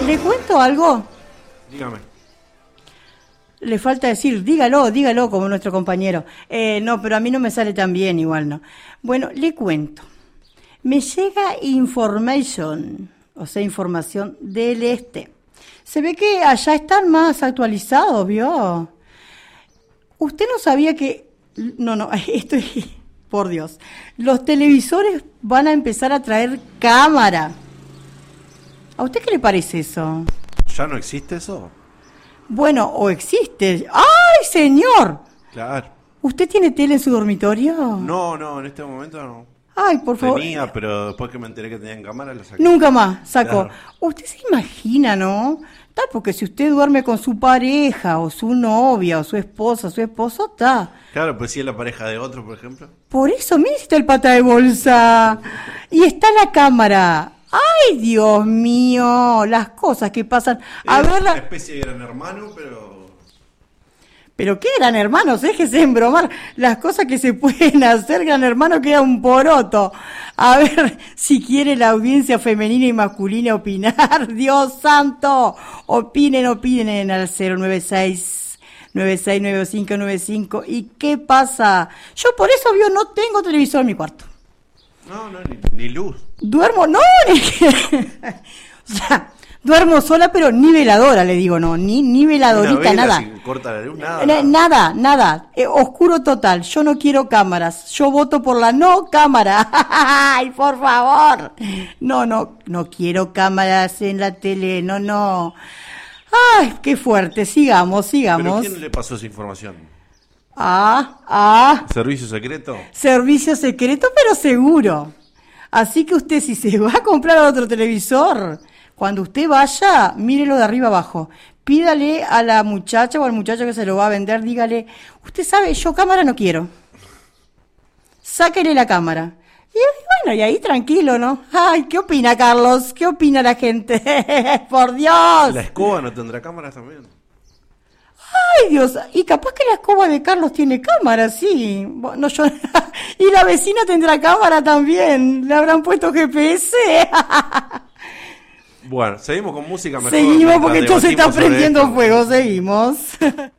¿Le cuento algo? Dígame. Le falta decir, dígalo, como nuestro compañero. No, pero a mí no me sale tan bien, igual no. Bueno, le cuento. Me llega information, o sea, información del este. Se ve que allá están más actualizados, ¿vio? Usted no sabía que... No, esto es... Por Dios. Los televisores van a empezar a traer cámara. ¿A usted qué le parece eso? ¿Ya no existe eso? Bueno, o existe. ¡Ay, señor! Claro. ¿Usted tiene tele en su dormitorio? No, en este momento no. Ay, por favor. Tenía, pero después que me enteré que tenían cámara, la saqué. Nunca más sacó. Claro. Usted se imagina, ¿no? Está, porque si usted duerme con su pareja, o su novia, o su esposa, su esposo, está. Claro, pues si es la pareja de otro, por ejemplo. Por eso, mire si está el pata de bolsa. Y está la cámara. ¡Ay, Dios mío! Las cosas que pasan. A Es ver, una especie de Gran Hermano, pero... ¿Pero qué, Gran Hermano? Déjese embromar. Las cosas que se pueden hacer, Gran Hermano, queda un poroto. A ver, si quiere la audiencia femenina y masculina opinar. ¡Dios santo! Opinen al 096-969595. ¿Y qué pasa? Yo por eso, no tengo televisor en mi cuarto. No, ni luz. Duermo, no, o sea, duermo sola, pero ni veladora, le digo, no, ni veladorita, Una vela, nada. si corta la luz, nada. Nada. Oscuro total. Yo no quiero cámaras. Yo voto por la no cámara. Ay, por favor. No quiero cámaras en la tele. No. Ay, qué fuerte. Sigamos. ¿Pero quién le pasó esa información? ¿Servicio secreto? Servicio secreto, pero seguro. Así que usted, si se va a comprar otro televisor, cuando usted vaya, mírelo de arriba abajo. Pídale a la muchacha o al muchacho que se lo va a vender, dígale, usted sabe, yo cámara no quiero. Sáquele la cámara. Y bueno, y ahí tranquilo, ¿no? Ay, ¿qué opina, Carlos? ¿Qué opina la gente? ¡Por Dios! ¿La escoba no tendrá cámaras también? Ay, Dios, y capaz que la escoba de Carlos tiene cámara, sí. Bueno, yo... y la vecina tendrá cámara también. ¿Le habrán puesto GPS? Bueno, seguimos con música mejor. Seguimos porque esto se está debatimos sobre prendiendo esto. fuego, seguimos.